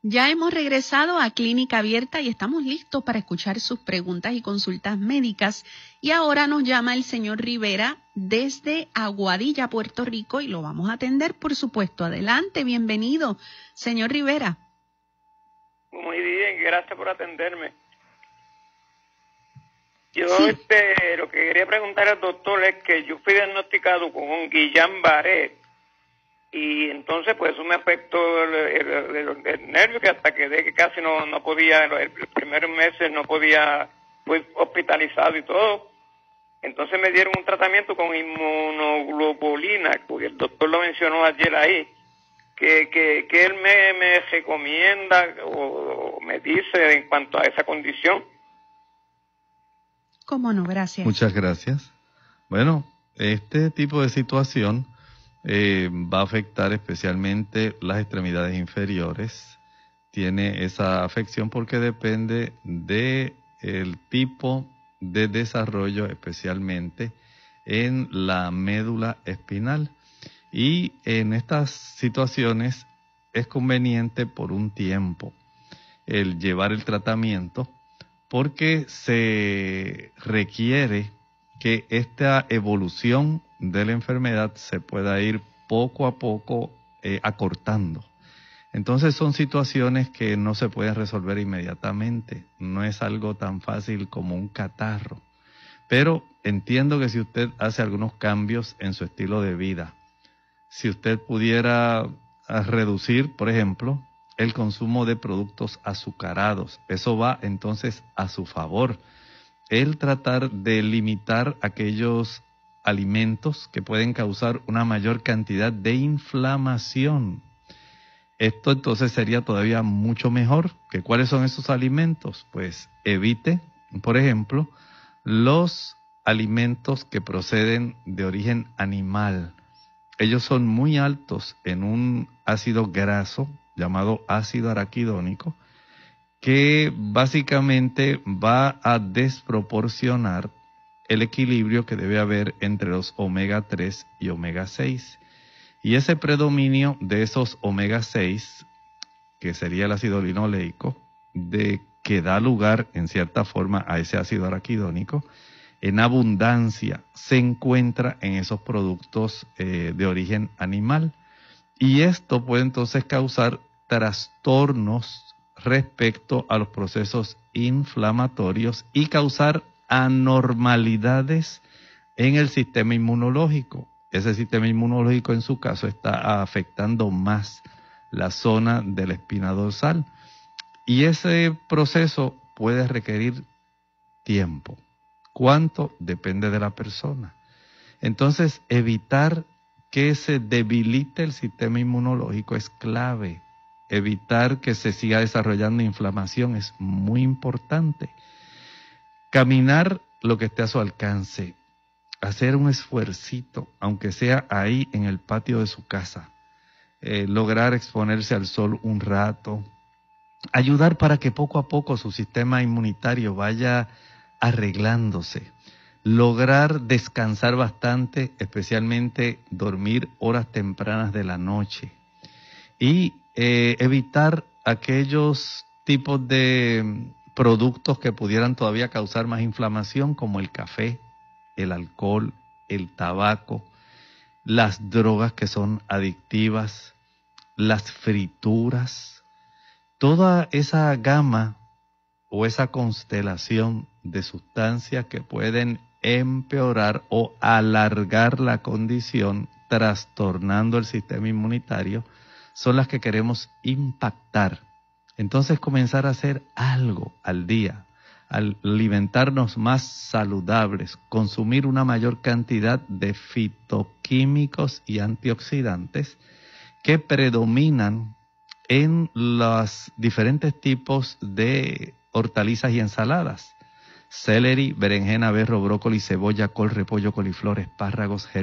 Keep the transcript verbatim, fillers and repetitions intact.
Ya hemos regresado a Clínica Abierta y estamos listos para escuchar sus preguntas y consultas médicas. Y ahora nos llama el señor Rivera desde Aguadilla, Puerto Rico, y lo vamos a atender, por supuesto. Adelante, bienvenido, señor Rivera. Muy bien, gracias por atenderme. Yo Sí. este, lo que quería preguntar al doctor es que yo fui diagnosticado con un Guillain-Barré. Y entonces, pues, eso me afectó el, el, el, el nervio, que hasta quedé que casi no, no podía, el primeros meses no podía, fui hospitalizado y todo. Entonces me dieron un tratamiento con inmunoglobulina, porque el doctor lo mencionó ayer ahí, que, que, que él me, me recomienda o me dice en cuanto a esa condición. ¿Cómo no? Gracias. Muchas gracias. Bueno, este tipo de situación Eh, va a afectar especialmente las extremidades inferiores. Tiene esa afección porque depende de el tipo de desarrollo, especialmente en la médula espinal. Y en estas situaciones es conveniente por un tiempo el llevar el tratamiento, porque se requiere que esta evolución de la enfermedad se pueda ir poco a poco eh, acortando. Entonces son situaciones que no se pueden resolver inmediatamente. No es algo tan fácil como un catarro. Pero entiendo que si usted hace algunos cambios en su estilo de vida, si usted pudiera reducir, por ejemplo, el consumo de productos azucarados, eso va entonces a su favor. El tratar de limitar aquellos alimentos que pueden causar una mayor cantidad de inflamación. Esto entonces sería todavía mucho mejor. ¿Que cuáles son esos alimentos? Pues evite, por ejemplo, los alimentos que proceden de origen animal. Ellos son muy altos en un ácido graso llamado ácido araquidónico, que básicamente va a desproporcionar el equilibrio que debe haber entre los omega tres y omega seis. Y ese predominio de esos omega seis, que sería el ácido linoleico, de que da lugar en cierta forma a ese ácido araquidónico, en abundancia se encuentra en esos productos eh, de origen animal. Y esto puede entonces causar trastornos respecto a los procesos inflamatorios y causar anormalidades en el sistema inmunológico. Ese sistema inmunológico en su caso está afectando más la zona de la espina dorsal y ese proceso puede requerir tiempo. ¿Cuánto? Depende de la persona. Entonces, evitar que se debilite el sistema inmunológico es clave. Evitar que se siga desarrollando inflamación es muy importante. Caminar lo que esté a su alcance, hacer un esfuercito, aunque sea ahí en el patio de su casa, eh, lograr exponerse al sol un rato, ayudar para que poco a poco su sistema inmunitario vaya arreglándose, lograr descansar bastante, especialmente dormir horas tempranas de la noche y eh, evitar aquellos tipos de productos que pudieran todavía causar más inflamación, como el café, el alcohol, el tabaco, las drogas que son adictivas, las frituras, toda esa gama o esa constelación de sustancias que pueden empeorar o alargar la condición, trastornando el sistema inmunitario, son las que queremos impactar. Entonces comenzar a hacer algo al día, alimentarnos más saludables, consumir una mayor cantidad de fitoquímicos y antioxidantes que predominan en los diferentes tipos de hortalizas y ensaladas: celery, berenjena, berro, brócoli, cebolla, col, repollo, coliflor, espárragos,